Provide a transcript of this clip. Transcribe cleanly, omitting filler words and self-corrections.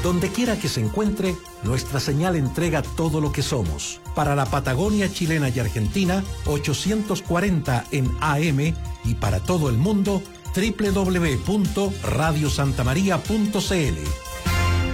Donde quiera que se encuentre, nuestra señal entrega todo lo que somos. Para la Patagonia chilena y Argentina, 840 en AM, y para todo el mundo, www.radiosantamaria.cl.